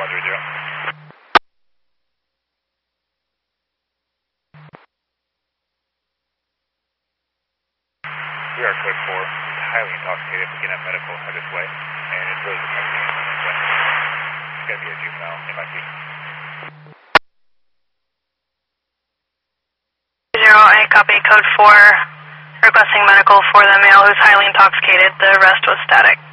We are code 4, highly intoxicated, looking at medical headed this way, and it's really depending on this way. It's got to be a juvenile, it might be. 08, copy, code 4, requesting medical for the male who's highly intoxicated. The rest was static.